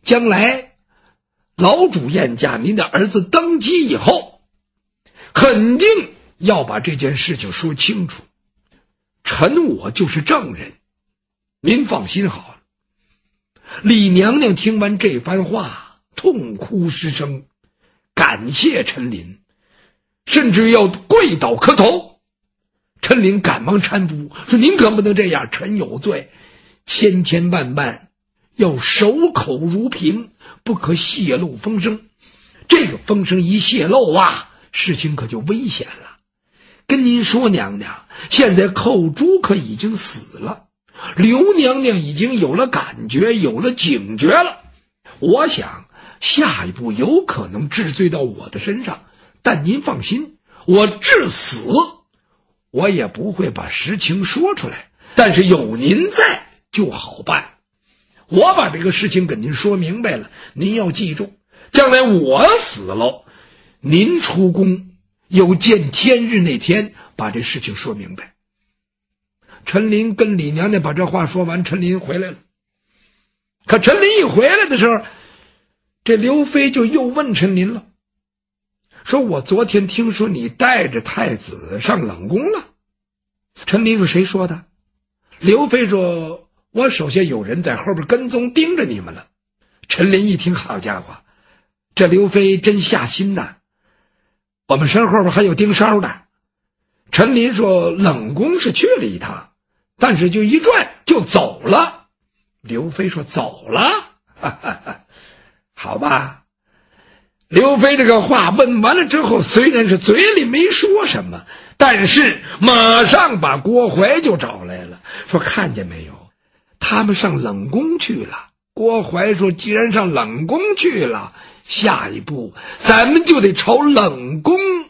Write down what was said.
将来老主燕家您的儿子登基以后，肯定要把这件事情说清楚，臣我就是证人，您放心好了。李娘娘听完这番话，痛哭失声，感谢陈琳，甚至要跪倒磕头。陈琳赶忙搀扶说：“您可不能这样，臣有罪，千千万万要守口如瓶，不可泄露风声。这个风声一泄露啊，事情可就危险了。跟您说，娘娘，现在寇珠可已经死了，刘娘娘已经有了感觉，有了警觉了。我想下一步有可能治罪到我的身上，但您放心，我至死我也不会把实情说出来，但是有您在就好办。我把这个事情跟您说明白了，您要记住，将来我死了，您出宫有见天日那天把这事情说明白。”陈琳跟李娘娘把这话说完，陈琳回来了。可陈琳一回来的时候，这刘妃就又问陈琳了，说：“我昨天听说你带着太子上冷宫了。”陈琳说：“谁说的？”刘妃说：“我手下有人在后边跟踪盯着你们了。”陈琳一听，好家伙，这刘妃真下心呐，我们身后边还有盯梢的。陈琳说：“冷宫是去了一趟，但是就一转就走了。”刘妃说：“走了？哈哈哈，好吧。”刘妃这个话问完了之后，虽然是嘴里没说什么，但是马上把郭槐就找来了，说：“看见没有，他们上冷宫去了。”郭槐说：“既然上冷宫去了，下一步咱们就得朝冷宫